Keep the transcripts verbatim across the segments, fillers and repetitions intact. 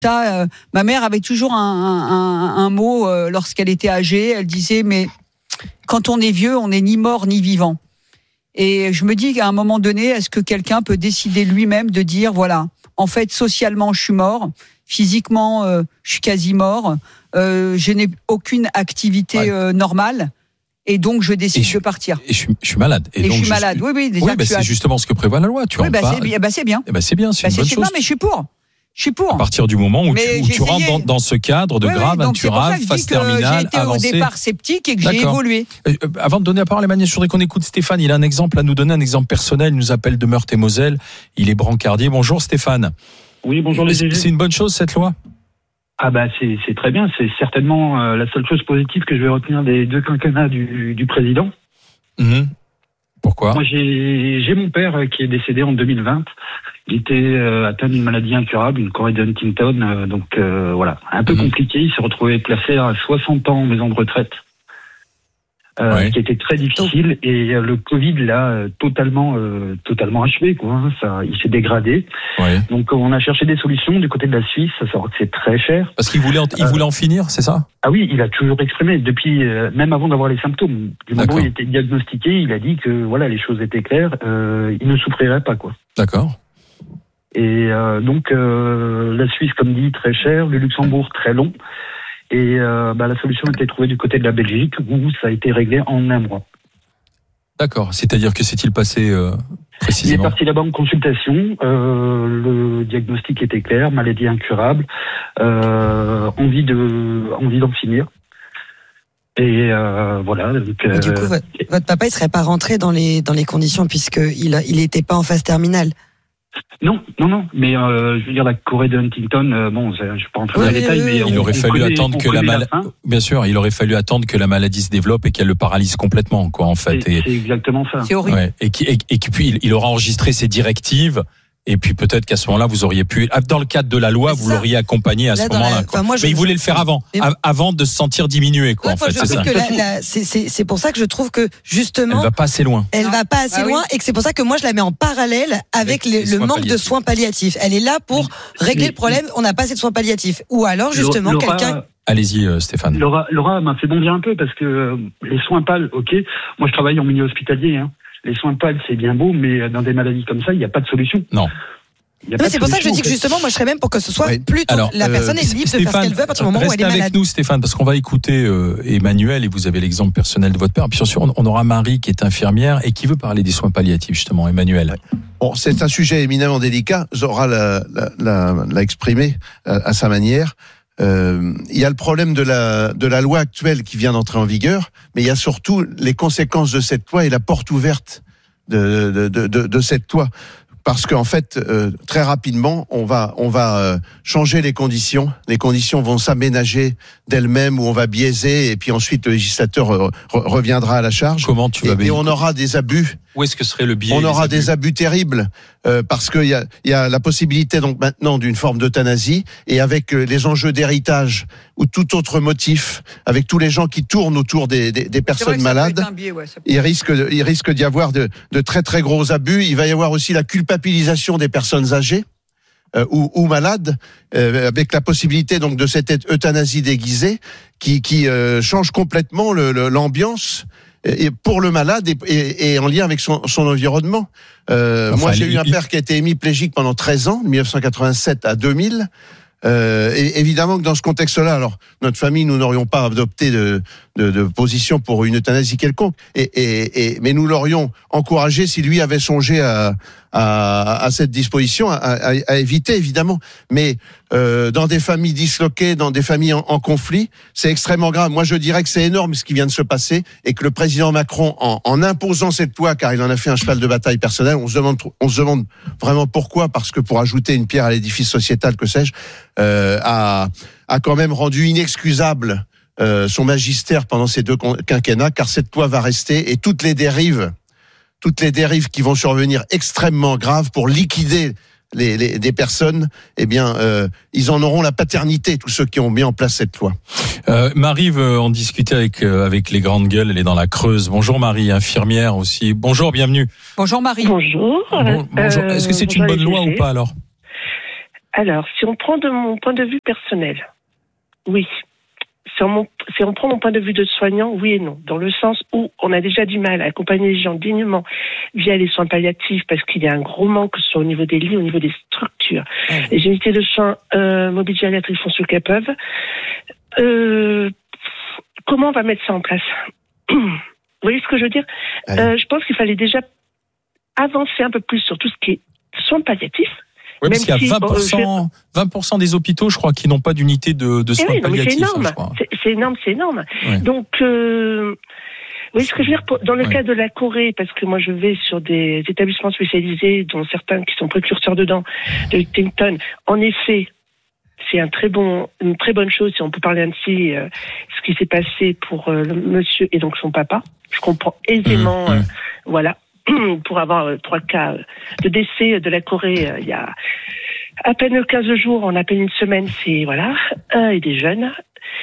Ça, euh, ma mère avait toujours un, un, un mot euh, lorsqu'elle était âgée. Elle disait, mais quand on est vieux, on n'est ni mort ni vivant. Et je me dis qu'à un moment donné, est-ce que quelqu'un peut décider lui-même de dire, voilà, en fait, socialement, je suis mort, physiquement, euh, je suis quasi mort, euh, je n'ai aucune activité ouais. euh, normale, et donc je décide je, de partir. Et je suis, je suis malade. Et, et donc je suis je malade, suis... oui, oui. Déjà oui, bah, c'est as... justement ce que prévoit la loi. Tu oui, bah, pas... c'est, bah, c'est bien. Eh bah, c'est bien, c'est bah, une c'est bonne c'est chose. Non, mais je suis pour. Je suis pour. À partir du moment où mais tu, où tu rentres dans, dans ce cadre de oui, grave, oui, incurable, phase terminale, j'ai été avancée. Au départ sceptique et que D'accord. j'ai évolué. Euh, avant de donner la parole à Emmanuel, je voudrais qu'on écoute Stéphane. Il a un exemple à nous donner, un exemple personnel. Il nous appelle de Meurthe-et-Moselle. Il est brancardier. Bonjour Stéphane. Oui, bonjour les G G. C'est une bonne chose cette loi ? Ah bah c'est, c'est très bien. C'est certainement euh, la seule chose positive que je vais retenir des deux quinquennats du, du président. Mmh. Pourquoi ? Moi j'ai, j'ai mon père qui est décédé en deux mille vingt. Il était euh, atteint d'une maladie incurable, une chorée de Huntington, euh, donc euh, voilà, un peu mmh. compliqué. Il s'est retrouvé placé à soixante ans en maison de retraite, euh, ouais. qui était très difficile. Et euh, le Covid l'a euh, totalement, euh, totalement achevé, quoi. Hein, ça, il s'est dégradé. Ouais. Donc on a cherché des solutions du côté de la Suisse, à savoir que c'est très cher. Parce qu'il voulait, en, il voulait en finir, c'est ça ? Ah oui, il a toujours exprimé depuis, euh, même avant d'avoir les symptômes. Du moment où il était diagnostiqué, il a dit que voilà, les choses étaient claires. Euh, il ne souffrirait pas, quoi. D'accord. Et euh, donc euh, la Suisse, comme dit, très cher, le Luxembourg très long, et euh, bah, la solution a été trouvée du côté de la Belgique où ça a été réglé en un mois. D'accord. C'est-à-dire que s'est-il passé euh, précisément ? Il est parti là-bas en consultation, euh, le diagnostic était clair, maladie incurable, euh, envie de envie d'en finir. Et euh, voilà. Donc, euh, du coup, votre, votre papa, il serait pas rentré dans les dans les conditions puisque il a, il était pas en phase terminale. Non, non, non. Mais euh, je veux dire, la chorée de Huntington, euh, bon, je ne vais pas rentrer dans oui, les détails, oui, mais il on, aurait on fallu connaît, attendre que la maladie. Bien sûr, il aurait fallu attendre que la maladie se développe et qu'elle le paralyse complètement, quoi, en fait. C'est, et, c'est exactement ça. C'est horrible. Ouais, et qui, et, et puis il, il aura enregistré ses directives. Et puis peut-être qu'à ce moment-là, vous auriez pu, dans le cadre de la loi, vous l'auriez accompagné à là, ce moment-là. La, quoi. Moi, je, Mais il voulait le faire avant, mais... avant de se sentir diminué, quoi. Ouais, en fait, c'est ça. Que la, la, c'est, c'est, c'est pour ça que je trouve que justement, elle va pas assez loin. Elle non. va pas assez ah, loin, oui. et que c'est pour ça que moi je la mets en parallèle avec, avec les, le manque palliatifs. de soins palliatifs. Elle est là pour oui. régler oui. le problème. On n'a pas assez de soins palliatifs. Ou alors justement Laura, quelqu'un. Allez-y, euh, Stéphane. Laura, Laura m'a fait bondir un peu parce que euh, les soins pâles, ok. Moi, je travaille en milieu hospitalier. Hein. Les soins pâles, c'est bien beau, mais dans des maladies comme ça, il n'y a pas de solution. Non. Non, c'est pour ça que je dis que justement, moi je serais même pour que ce soit ouais. plutôt Alors, la personne est libre Stéphane, de faire ce qu'elle veut à partir du moment où elle est malade. Restez avec nous, Stéphane, parce qu'on va écouter euh, Emmanuel et vous avez l'exemple personnel de votre père. Puis bien sûr, on, on aura Marie qui est infirmière et qui veut parler des soins palliatifs, justement. Emmanuel. Bon, c'est un sujet éminemment délicat. Zora l'a, l'a, l'a, l'a exprimé à, à sa manière. Euh, il y a le problème de la, de la loi actuelle qui vient d'entrer en vigueur, mais il y a surtout les conséquences de cette loi et la porte ouverte de, de, de, de, de cette loi. Parce qu'en fait, euh, très rapidement, on va on va euh, changer les conditions. Les conditions vont s'aménager d'elles-mêmes, où on va biaiser, et puis ensuite le législateur euh, re- reviendra à la charge. Comment tu vas et, et on aura des abus. Où est-ce que serait le biais ? On aura des abus terribles euh, parce qu'il y a il y a la possibilité donc maintenant d'une forme d'euthanasie, et avec euh, les enjeux d'héritage ou tout autre motif, avec tous les gens qui tournent autour des des, des personnes malades, biais, ouais, il risque il risque d'y avoir de de très très gros abus. Il va y avoir aussi la culpabilisation des personnes âgées euh, ou, ou malades, euh, avec la possibilité donc de cette euthanasie déguisée qui qui euh, change complètement le, le, l'ambiance. Et pour le malade et, et, et en lien avec son, son environnement. Euh, enfin, moi, j'ai il, eu un père qui a été hémiplégique pendant treize ans, de dix-neuf cent quatre-vingt-sept à deux mille. Euh, et évidemment que dans ce contexte-là, alors notre famille, nous n'aurions pas adopté de, de, de position pour une euthanasie quelconque, et, et, et, mais nous l'aurions encouragé si lui avait songé à, à, à cette disposition, à, à, à éviter évidemment. Mais euh, dans des familles disloquées, dans des familles en, en conflit, c'est extrêmement grave. Moi, je dirais que c'est énorme ce qui vient de se passer, et que le président Macron, en, en imposant cette loi, car il en a fait un cheval de bataille personnel, on se demande, on se demande vraiment pourquoi, parce que pour ajouter une pierre à l'édifice sociétal, que sais-je, euh, a, a quand même rendu inexcusable euh, son magistère pendant ces deux quinquennats, car cette loi va rester, et toutes les dérives, toutes les dérives qui vont survenir extrêmement graves pour liquider les, les des personnes, eh bien, euh, ils en auront la paternité, tous ceux qui ont mis en place cette loi. Euh, Marie veut en discuter avec euh, avec les grandes gueules. Elle est dans la Creuse. Bonjour Marie, infirmière aussi. Bonjour, bienvenue. Bonjour Marie. Bonjour. Bon, bonjour. Est-ce que c'est euh, une bonne loi ou pas alors ? Alors, si on prend de mon point de vue personnel, oui. Si on, si on prend mon point de vue de soignant, oui et non. Dans le sens où on a déjà du mal à accompagner les gens dignement via les soins palliatifs parce qu'il y a un gros manque soit au niveau des lits, au niveau des structures. Mmh. Les unités de soins euh, mobiles gériatriques font ce qu'elles peuvent. Euh, comment on va mettre ça en place ? Vous voyez ce que je veux dire ? euh, Je pense qu'il fallait déjà avancer un peu plus sur tout ce qui est soins palliatifs. Oui, parce qu'il y a vingt pour cent, vingt pour cent des hôpitaux, je crois, qui n'ont pas d'unité de, de soins oui, palliatifs. C'est énorme, hein, c'est, c'est énorme, c'est énorme. Ouais. Donc, euh, vous voyez ce que je veux dire, dans le ouais. cas de la Corée, parce que moi je vais sur des établissements spécialisés, dont certains qui sont précurseurs dedans, de Huntington, en effet, c'est un très bon, une très bonne chose, si on peut parler ainsi, euh, ce qui s'est passé pour euh, le monsieur et donc son papa. Je comprends aisément, mmh, mmh. Euh, voilà. Pour avoir euh, trois cas de décès de la Corée euh, il y a à peine quinze jours, en à peine une semaine, c'est voilà, un et des jeunes.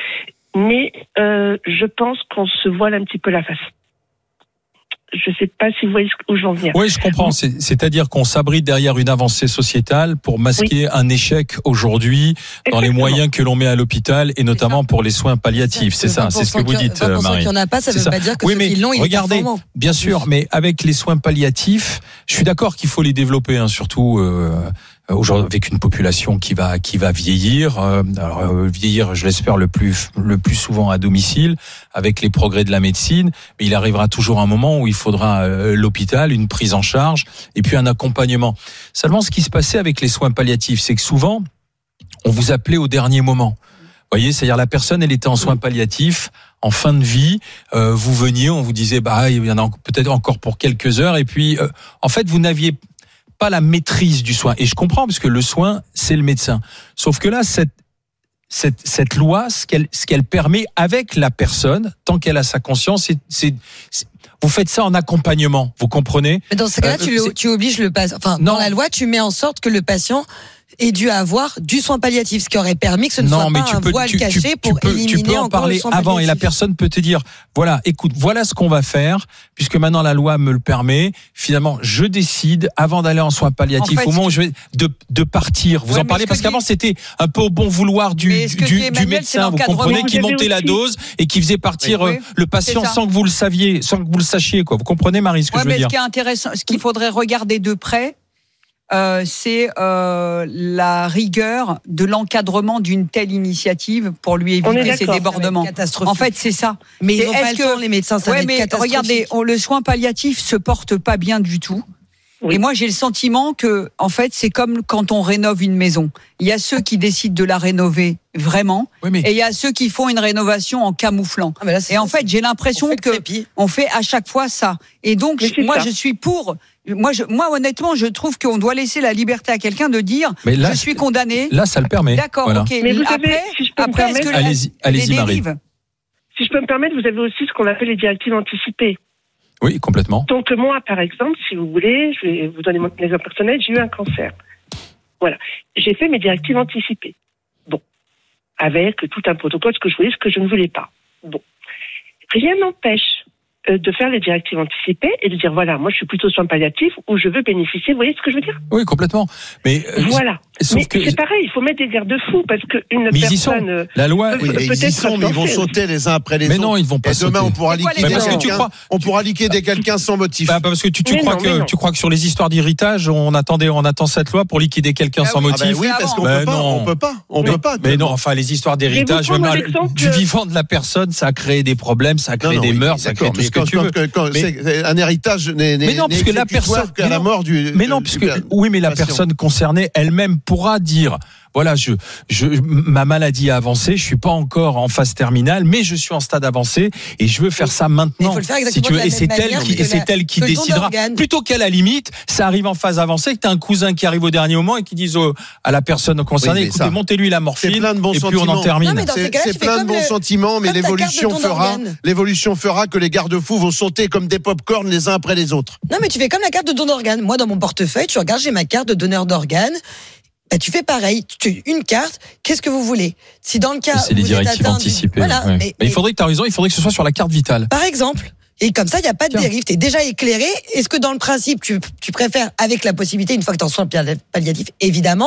Mais euh, je pense qu'on se voile un petit peu la face. Je ne sais pas si vous voyez où j'en viens. Oui, je comprends. C'est, c'est-à-dire qu'on s'abrite derrière une avancée sociétale pour masquer oui. un échec aujourd'hui dans Exactement. Les moyens que l'on met à l'hôpital et notamment pour les soins palliatifs. C'est, c'est ça, c'est ce que vous dites, vingt pour cent Marie. Qu'il n'y en a pas, ça ne veut ça. Pas dire que oui, ceux mais qui l'ont, ils regardez, bien sûr, mais avec les soins palliatifs, je suis d'accord qu'il faut les développer, hein, surtout euh, aujourd'hui avec une population qui va qui va vieillir. Euh, alors euh, vieillir, je l'espère le plus le plus souvent à domicile, avec les progrès de la médecine. Mais il arrivera toujours un moment où il faudra euh, l'hôpital, une prise en charge et puis un accompagnement. Seulement, ce qui se passait avec les soins palliatifs, c'est que souvent on vous appelait au dernier moment. Vous voyez, c'est-à-dire la personne, elle était en soins palliatifs, en fin de vie, euh, vous veniez, on vous disait, bah il y en a peut-être encore pour quelques heures, et puis euh, en fait vous n'aviez pas la maîtrise du soin. Et je comprends, parce que le soin, c'est le médecin. Sauf que là, cette, cette, cette loi, ce qu'elle, ce qu'elle permet avec la personne, tant qu'elle a sa conscience, c'est, c'est, c'est vous faites ça en accompagnement, vous comprenez ? Mais dans ce cas-là, euh, tu, le, tu obliges le patient. Enfin, non. Dans la loi, tu mets en sorte que le patient ait dû avoir du soin palliatif, ce qui aurait permis que ce ne non, soit pas un peux, voile tu, caché tu, pour tu peux, éliminer tu peux en parler avant, et la personne peut te dire, voilà, écoute, voilà ce qu'on va faire, puisque maintenant la loi me le permet. Finalement, je décide, avant d'aller en soins palliatifs, en fait, au moment où je vais de, de partir. Vous ouais, en parlez parce qu'avant c'était un peu au bon vouloir du, du, du, Emmanuel, du médecin, vous comprenez, qui montait la dose et qui faisait partir oui, oui, le patient sans que vous le saviez, sans que vous le sachiez, quoi. Vous comprenez, Marie, ce que ouais, je veux mais dire ? Ce qui est intéressant, ce qu'il faudrait regarder de près, Euh, c'est euh, la rigueur de l'encadrement d'une telle initiative pour lui éviter ces débordements. En fait, c'est ça. Mais ils n'ont pas le temps, les médecins, ça ouais, va être mais catastrophique. Regardez, on, le soin palliatif se porte pas bien du tout. Oui. Et moi, j'ai le sentiment que, en fait, c'est comme quand on rénove une maison. Il y a ceux qui décident de la rénover vraiment, oui, mais... et il y a ceux qui font une rénovation en camouflant. Ah, là, et en fait, j'ai l'impression on que on fait à chaque fois ça. Et donc, moi, ça. je suis pour. Moi, je, moi, honnêtement, je trouve qu'on doit laisser la liberté à quelqu'un de dire mais là, je suis condamné. Là, ça le permet. D'accord, voilà. ok. Mais vous après, avez, si je peux après, me permettre, est-ce que allez-y, allez-y, Marie. Si je peux me permettre, vous avez aussi ce qu'on appelle les directives anticipées. Oui, complètement. Donc moi, par exemple, si vous voulez, je vais vous donner mon exemple personnel, j'ai eu un cancer. Voilà. J'ai fait mes directives anticipées. Bon. Avec tout un protocole, ce que je voulais, ce que je ne voulais pas. Bon. Rien n'empêche de faire les directives anticipées et de dire, voilà, moi je suis plutôt soins palliatifs où je veux bénéficier, vous voyez ce que je veux dire ? Oui, complètement. Mais voilà. Mais que... c'est pareil, il faut mettre des garde-fous parce qu'une personne... La loi, oui, mais ils y sont, mais ils vont sauter les uns après les mais autres. Mais non, ils vont pas et demain, sauter. on pourra liquider bah, quelqu'un, crois... on pourra liquider quelqu'un sans motif. Bah, parce que tu, tu, crois non, que, tu crois que sur les histoires d'héritage, on attendait, on attend cette loi pour liquider quelqu'un ah, sans oui. motif. Ah bah oui, parce qu'on bah, peut pas, on peut pas, on mais, peut pas. Mais non, enfin, les histoires d'héritage, même du vivant de la personne, ça a créé des problèmes, ça a créé des meurtres, ça a créé tout ce que tu veux. Un héritage n'est exécutoire qu'à la mort du. Mais non, puisque oui, mais la personne concernée elle-même pourra dire. Voilà, je, je, ma maladie a avancé, je suis pas encore en phase terminale, mais je suis en stade avancé et je veux faire ça maintenant. Il faut le faire si tu veux, et c'est elle qui, et c'est elle qui décidera. Plutôt qu'à la limite, ça arrive en phase avancée, que t'as un cousin qui arrive au dernier moment et qui dise au, à la personne concernée, oui, écoutez, ça, montez-lui la morphine, plein de bons et puis on en termine. Non, c'est, c'est plein de bons le, sentiments, mais l'évolution fera, l'évolution fera que les garde-fous vont sauter comme des pop-corn les uns après les autres. Non, mais tu fais comme la carte de don d'organes. Moi, dans mon portefeuille, tu regardes, j'ai ma carte de donneur d'organes. Bah, tu fais pareil, tu, une carte, qu'est-ce que vous voulez ? Si dans le cas c'est où les vous directives êtes atteint, anticipées. Voilà, ouais. mais, mais il faudrait que tu as raison, il faudrait que ce soit sur la carte vitale. Par exemple. Et comme ça, il n'y a pas de Tiens. dérive. Tu es déjà éclairé. Est-ce que dans le principe, tu, tu préfères, avec la possibilité, une fois que tu es en soins palliatifs, évidemment,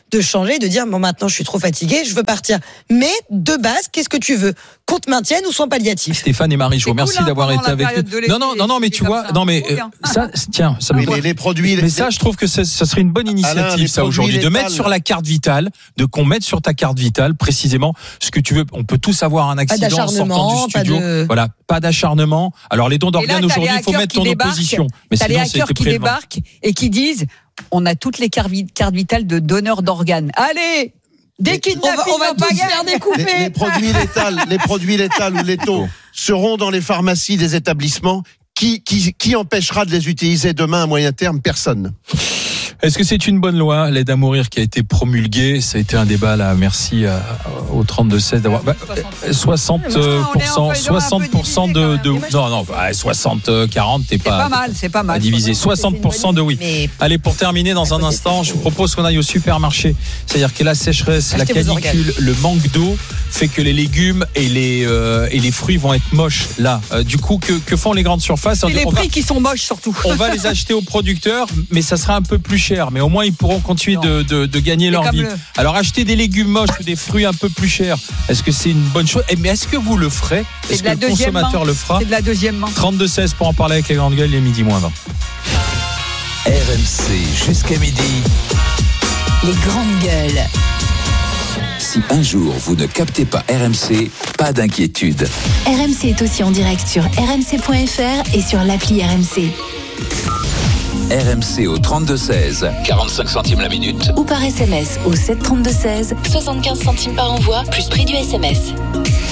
de changer, de dire bon maintenant je suis trop fatigué, je veux partir. Mais de base, qu'est-ce que tu veux? Qu'on te maintienne ou soins palliatifs? Stéphane et Marie, je vous remercie cool, d'avoir été avec nous. Non, non, non, non, mais tu vois, ça. non, mais euh, ça, tiens, ça me les, les produits. Mais les... ça, je trouve que ça, ça serait une bonne initiative, Alain, ça aujourd'hui, de mettre sur la carte vitale, de qu'on mette sur ta carte vitale précisément ce que tu veux. On peut tous avoir un accident en sortant du studio. De... Voilà, pas d'acharnement. Alors les dons d'organes aujourd'hui, il faut mettre ton opposition. Mais sinon, c'est qui débarquent et qui disent, on a toutes les cartes vitales de donneurs d'organes. Allez. Dès qu'il on va, on va pas faire découper. Les, les produits létals, les produits létals ou létaux seront dans les pharmacies des établissements. Qui, qui, qui empêchera de les utiliser demain à moyen terme? Personne. Est-ce que c'est une bonne loi, l'aide à mourir, qui a été promulguée? Ça a été un débat là. Merci à, au trente-deux seize d'avoir bah, soixante pour cent, soixante pour cent de, de non non bah, soixante quarante t'es pas, pas mal, c'est pas mal. À diviser soixante pour cent de oui. Mais... Allez, pour terminer dans un instant, je vous propose qu'on aille au supermarché. C'est-à-dire que la sécheresse, la canicule, le manque d'eau fait que les légumes et les euh, et les fruits vont être moches là. Euh, du coup, que que font les grandes surfaces? Et les prix va, qui sont moches surtout. On va les acheter aux producteurs, mais ça sera un peu plus cher. Mais au moins ils pourront continuer de, de, de gagner les leur vie. Bleus. Alors acheter des légumes moches ou des fruits un peu plus chers, est-ce que c'est une bonne chose? Mais est-ce que vous le ferez? Est-ce que le consommateur main. le fera? C'est de la deuxième main. trente-deux seize pour en parler avec les grandes gueules, il est midi moins vingt. R M C jusqu'à midi. Les grandes gueules. Si un jour vous ne captez pas R M C, pas d'inquiétude. R M C est aussi en direct sur r m c point f r et sur l'appli R M C. R M C au trente-deux seize, quarante-cinq centimes la minute. Ou par S M S au sept trente-deux seize, soixante-quinze centimes par envoi, plus prix du S M S.